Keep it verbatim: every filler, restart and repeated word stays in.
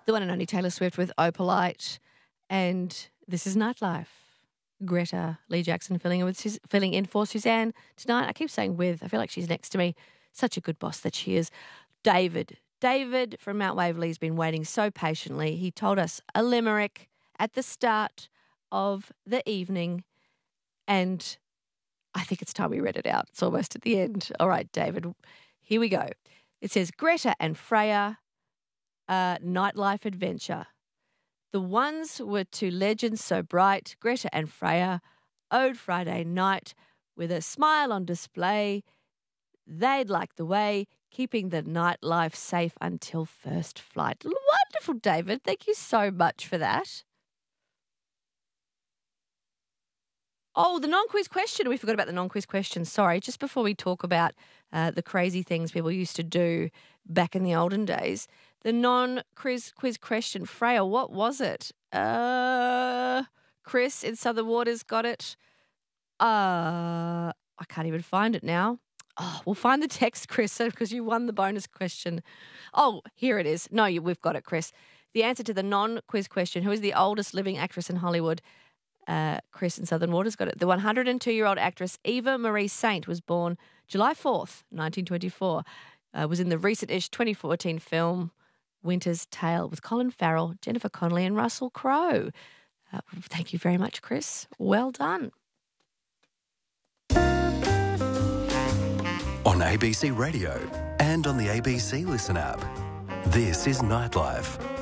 The one and only Taylor Swift with Opalite. And this is Nightlife. Greta Lee Jackson filling in, with, Sus- filling in for Suzanne tonight. I keep saying with. I feel like she's next to me. Such a good boss that she is. David. David from Mount Waverley has been waiting so patiently. He told us a limerick at the start of the evening, and I think it's time we read it out. It's almost at the end. All right, David, here we go. It says, Greta and Freya, a nightlife adventure. The ones were two legends so bright, Greta and Freya, owed Friday night with a smile on display. They'd like the way, keeping the nightlife safe until first flight. Wonderful, David. Thank you so much for that. Oh, the non-quiz question. We forgot about the non-quiz question. Sorry. Just before we talk about uh, the crazy things people used to do back in the olden days, the non-quiz quiz question. Freya, what was it? Uh, Chris in Southern Waters got it. Uh, I can't even find it now. Oh, we'll find the text, Chris, because you won the bonus question. Oh, here it is. No, you, we've got it, Chris. The answer to the non-quiz question, who is the oldest living actress in Hollywood? Uh, Chris in Southern Waters got it. The one hundred two-year-old actress Eva Marie Saint was born July fourth, nineteen twenty-four. Uh, was in the recent-ish twenty fourteen film Winter's Tale with Colin Farrell, Jennifer Connelly and Russell Crowe. Uh, thank you very much, Chris. Well done. On A B C Radio and on the A B C Listen app. This is Nightlife.